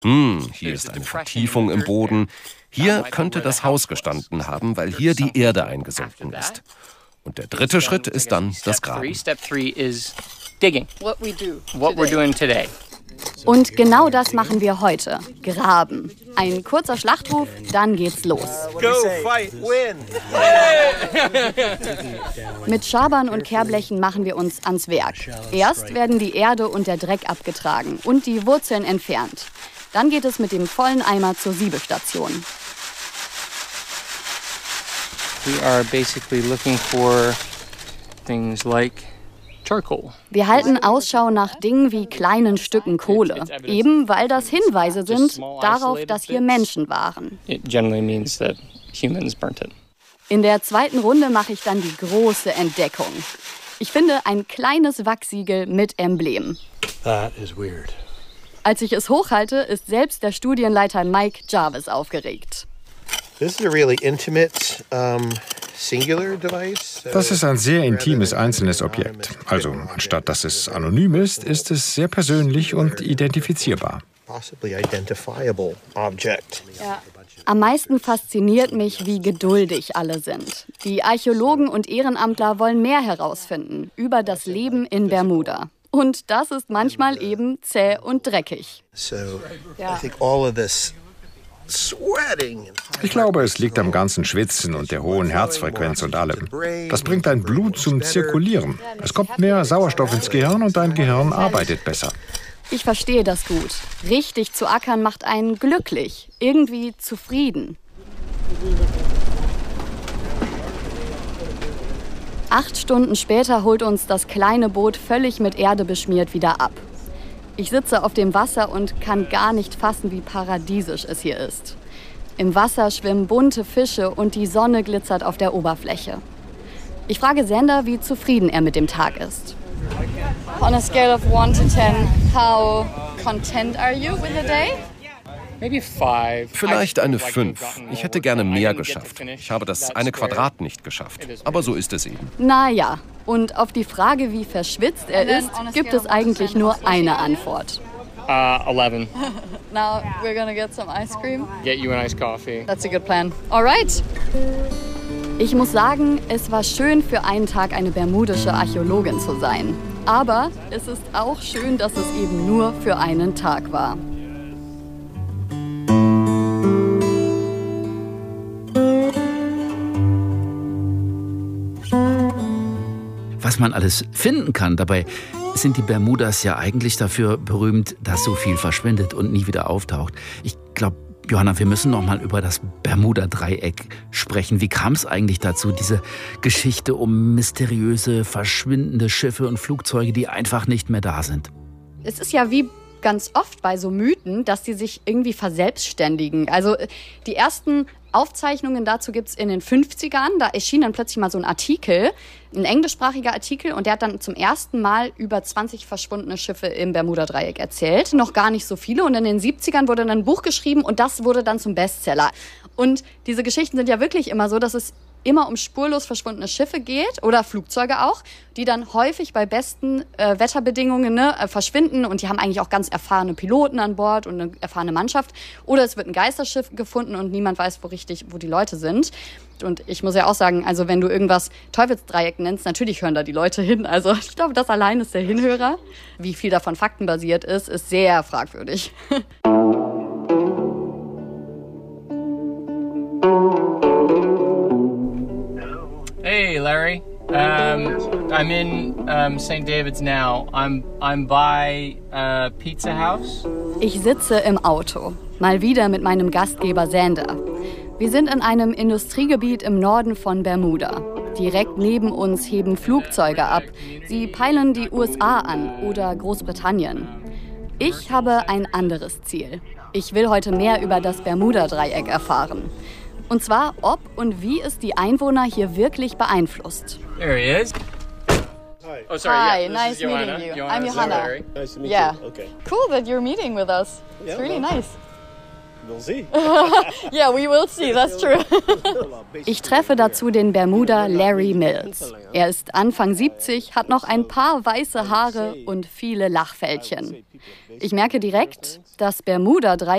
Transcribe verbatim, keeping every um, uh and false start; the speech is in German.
Hm, hier ist eine Vertiefung im Boden. Hier könnte das Haus gestanden haben, weil hier die Erde eingesunken ist. Und der dritte Schritt ist dann das Graben. Und genau das machen wir heute. Graben. Ein kurzer Schlachtruf, dann geht's los. Go, fight, win! Mit Schabern und Kehrblechen machen wir uns ans Werk. Erst werden die Erde und der Dreck abgetragen und die Wurzeln entfernt. Dann geht es mit dem vollen Eimer zur Siebestation. We are basically looking for things like charcoal. Wir halten Ausschau nach Dingen wie kleinen Stücken Kohle, eben weil das Hinweise sind darauf, dass hier Menschen waren. It generally means that humans burnt it. In der zweiten Runde mache ich dann die große Entdeckung. Ich finde ein kleines Wachsiegel mit Emblem. That is weird. Als ich es hochhalte, ist selbst der Studienleiter Mike Jarvis aufgeregt. This is a really intimate, um, singular device. Das ist ein sehr intimes einzelnes Objekt. Also anstatt dass es anonym ist, ist es sehr persönlich und identifizierbar. Possibly identifiable object. Ja. Am meisten fasziniert mich, wie geduldig alle sind. Die Archäologen und Ehrenamtler wollen mehr herausfinden über das Leben in Bermuda. Und das ist manchmal eben zäh und dreckig. So, I think all of this sweating. Ich glaube, es liegt am ganzen Schwitzen und der hohen Herzfrequenz und allem. Das bringt dein Blut zum Zirkulieren. Es kommt mehr Sauerstoff ins Gehirn und dein Gehirn arbeitet besser. Ich verstehe das gut. Richtig zu ackern macht einen glücklich, irgendwie zufrieden. Acht Stunden später holt uns das kleine Boot völlig mit Erde beschmiert wieder ab. Ich sitze auf dem Wasser und kann gar nicht fassen, wie paradiesisch es hier ist. Im Wasser schwimmen bunte Fische und die Sonne glitzert auf der Oberfläche. Ich frage Sander, wie zufrieden er mit dem Tag ist. On a scale of one to ten, how content are you with the day? Vielleicht eine fünf. Ich hätte gerne mehr geschafft. Ich habe das eine Quadrat nicht geschafft. Aber so ist es eben. Naja, und auf die Frage, wie verschwitzt er ist, gibt es eigentlich nur eine Antwort. Uh, eleven. Now we're gonna get some ice cream. Get you an iced coffee. That's a good plan. All right. Ich muss sagen, es war schön, für einen Tag eine bermudische Archäologin zu sein. Aber es ist auch schön, dass es eben nur für einen Tag war. Was man alles finden kann. Dabei sind die Bermudas ja eigentlich dafür berühmt, dass so viel verschwindet und nie wieder auftaucht. Ich glaube, Johanna, wir müssen noch mal über das Bermuda-Dreieck sprechen. Wie kam es eigentlich dazu, diese Geschichte um mysteriöse, verschwindende Schiffe und Flugzeuge, die einfach nicht mehr da sind? Es ist ja wie ganz oft bei so Mythen, dass die sich irgendwie verselbstständigen. Also die ersten Aufzeichnungen dazu gibt's in den fünfzigern. Da erschien dann plötzlich mal so ein Artikel, ein englischsprachiger Artikel, und der hat dann zum ersten Mal über zwanzig verschwundene Schiffe im Bermuda-Dreieck erzählt. Noch gar nicht so viele. Und in den siebzigern wurde dann ein Buch geschrieben und das wurde dann zum Bestseller. Und diese Geschichten sind ja wirklich immer so, dass es immer um spurlos verschwundene Schiffe geht oder Flugzeuge auch, die dann häufig bei besten äh, Wetterbedingungen ne, äh, verschwinden, und die haben eigentlich auch ganz erfahrene Piloten an Bord und eine erfahrene Mannschaft. Oder es wird ein Geisterschiff gefunden und niemand weiß, wo richtig, wo die Leute sind. Und ich muss ja auch sagen, also wenn du irgendwas Teufelsdreieck nennst, natürlich hören da die Leute hin. Also ich glaube, das allein ist der Hinhörer. Wie viel davon faktenbasiert ist, ist sehr fragwürdig. Hey, Larry. Um, I'm in um, Saint David's now. I'm I'm by uh, Pizza House. Ich sitze im Auto, mal wieder mit meinem Gastgeber Sander. Wir sind in einem Industriegebiet im Norden von Bermuda. Direkt neben uns heben Flugzeuge ab. Sie peilen die U S A an oder Großbritannien. Ich habe ein anderes Ziel. Ich will heute mehr über das Bermuda-Dreieck erfahren. Und zwar, ob und wie es die Einwohner hier wirklich beeinflusst. There he is. Hi. Oh, sorry. Hi, yeah, this nice is Johanna. meeting you. Johanna, I'm this is Johanna. Larry. Nice to meet Yeah. you. Okay. Cool that you're meeting with us. It's Yeah, really well. nice. We'll see. Yeah, we will see, that's true. Ich treffe dazu den Bermuder Larry Mills. Er ist Anfang siebzig, hat noch ein paar weiße Haare und viele Lachfältchen. Ich merke direkt, das Bermuda-Dreieck